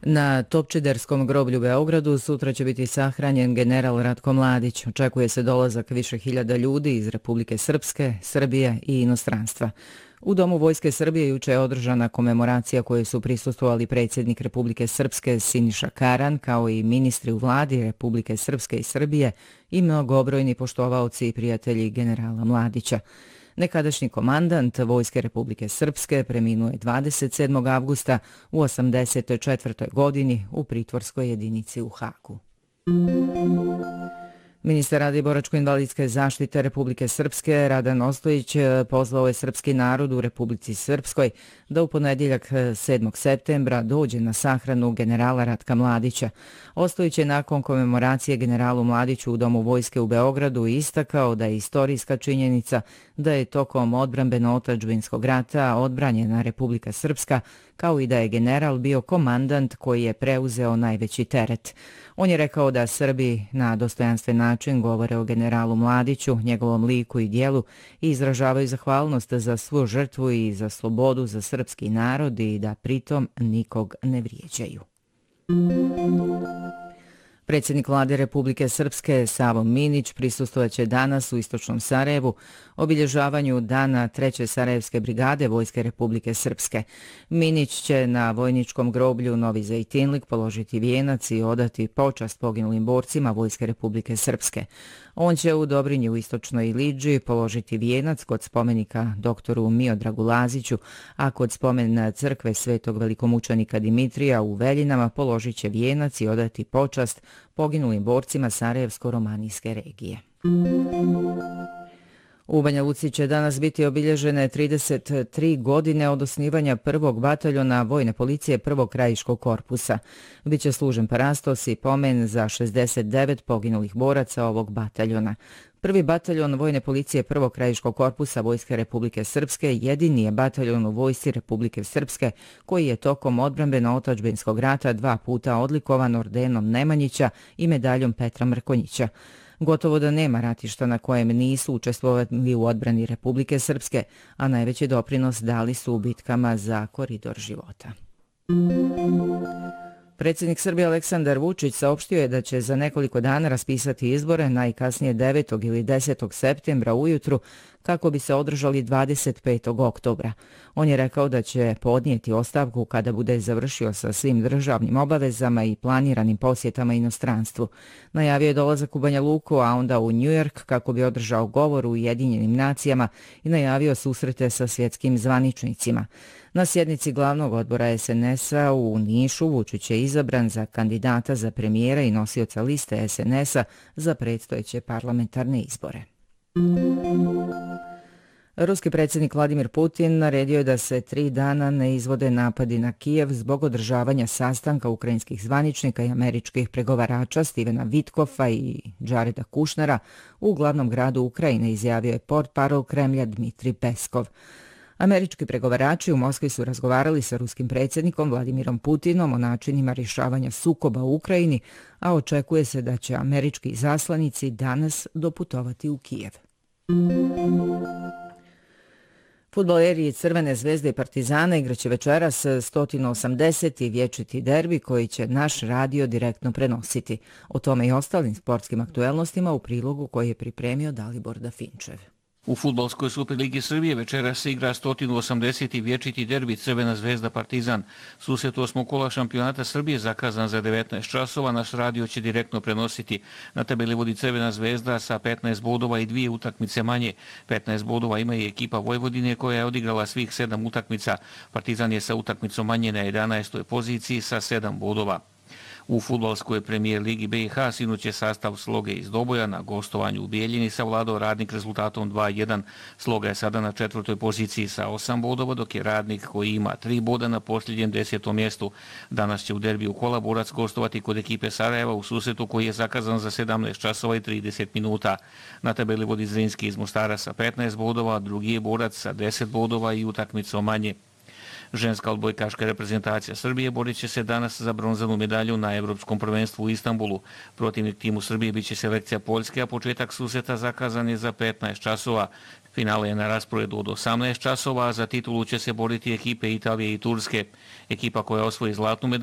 Na Topčiderskom groblju u Beogradu sutra će biti sahranjen general Ratko Mladić. Očekuje se dolazak više hiljada ljudi iz Republike Srpske, Srbije i inostranstva. U Domu Vojske Srbije juče je održana komemoracija kojoj su prisustvovali predsjednik Republike Srpske Siniša Karan, kao i ministri u vladi Republike Srpske i Srbije i mnogobrojni poštovaoci i prijatelji generala Mladića. Nekadašnji komandant Vojske Republike Srpske preminuo je 27. avgusta u 84. godini u pritvorskoj jedinici u Hagu. Ministar rada i boračko-invalidske zaštite Republike Srpske Radan Ostojić pozvao je srpski narod u Republici Srpskoj da u ponedjeljak 7. septembra dođe na sahranu generala Ratka Mladića. Ostojić je nakon komemoracije generalu Mladiću u Domu Vojske u Beogradu istakao da je istorijska činjenica da je tokom odbrambeno-otadžbinskog rata odbranjena Republika Srpska, kao i da je general bio komandant koji je preuzeo najveći teret. On je rekao da Srbi na dostojanstven način govore o generalu Mladiću, njegovom liku i dijelu i izražavaju zahvalnost za svu žrtvu i za slobodu za srpski narod i da pritom nikog ne vrijeđaju. Predsjednik vlade Republike Srpske Savo Minić prisustvovaće danas u istočnom Sarajevu obilježavanju dana 3. Sarajevske brigade Vojske Republike Srpske. Minić će na vojničkom groblju Novi Zejtinlik položiti vijenac i odati počast poginulim borcima Vojske Republike Srpske. On će u Dobrinji u istočnoj Ilidži položiti vijenac kod spomenika doktoru Miodragu Laziću, a kod spomen crkve svetog velikomučenika Dimitrija u Veljinama položit će vijenac i odati počast poginulim borcima Sarajevsko-romanijske regije. U Banja Luci će danas biti obilježene 33 godine od osnivanja prvog bataljona vojne policije prvog krajiškog korpusa. Biće služen parastos i pomen za 69 poginulih boraca ovog bataljona. Prvi bataljon vojne policije prvog krajiškog korpusa Vojske Republike Srpske jedini je bataljon u Vojsci Republike Srpske koji je tokom odbrambeno-otadžbinskog rata 2 puta odlikovan ordenom Nemanjića i medaljom Petra Mrkonjića. Gotovo da nema ratišta na kojem nisu učestvovali u odbrani Republike Srpske, a najveći doprinos dali su u bitkama za koridor života. Predsjednik Srbije Aleksandar Vučić saopštio je da će za nekoliko dana raspisati izbore najkasnije 9. ili 10. septembra ujutru kako bi se održali 25. oktobra. On je rekao da će podnijeti ostavku kada bude završio sa svim državnim obavezama i planiranim posjetama inostranstvu. Najavio je dolazak u Banja Luku, a onda u New York kako bi održao govor u Ujedinjenim nacijama i najavio susrete sa svjetskim zvaničnicima. Na sjednici glavnog odbora SNS-a u Nišu Vučić je izabran za kandidata za premijera i nosioca liste SNS-a za predstojeće parlamentarne izbore. Ruski predsjednik Vladimir Putin naredio je da se 3 dana ne izvode napadi na Kijev zbog održavanja sastanka ukrajinskih zvaničnika i američkih pregovarača Stevena Vitkova i Jareda Kušnera u glavnom gradu Ukrajine, izjavio je portparol Kremlja Dmitri Peskov. Američki pregovarači u Moskvi su razgovarali sa ruskim predsjednikom Vladimirom Putinom o načinima rješavanja sukoba u Ukrajini, a očekuje se da će američki zaslanici danas doputovati u Kijev. Fudbaleri Crvene zvezde i Partizana igraće večeras 180. vječiti derbi koji će naš radio direktno prenositi. O tome i ostalim sportskim aktuelnostima u prilogu koji je pripremio Dalibor Dafinčev. U Fudbalskoj Superligi Srbije večeras se igra 180. vječiti derbi Crvena zvezda Partizan. Susret 8. kola šampionata Srbije zakazan za 19 časova naš radio će direktno prenositi. Na tabeli vodi Crvena zvezda sa 15 bodova i 2 utakmice manje. 15 bodova ima i ekipa Vojvodine koja je odigrala svih 7 utakmica. Partizan je sa utakmicom manje na 11. poziciji sa 7 bodova. U fudbalskoj premijer ligi BiH sinoć je sastav Sloge iz Doboja na gostovanju u Bijeljini savladao Radnik rezultatom 2:1. Sloga je sada na 4. poziciji sa 8 bodova, dok je Radnik koji ima 3 boda na posljednjem 10. mjestu. Danas će u derbiju kola borac gostovati kod ekipe Sarajeva u susretu koji je zakazan za 17 časova i 30 minuta. Na tabeli vodi Zrinski iz Mostara sa 15 bodova, drugi je borac sa 10 bodova i utakmicom manje. Ženska odbojkaška reprezentacija Srbije borit će se danas za bronzanu medalju na Evropskom prvenstvu u Istanbulu. Protivnik timu Srbije biće selekcija Poljske, a početak susreta zakazan je za 15 časova. Finale je na rasporedu od 18 časova, a za titulu će se boriti ekipe Italije i Turske. Ekipa koja osvoji zlatnu medalju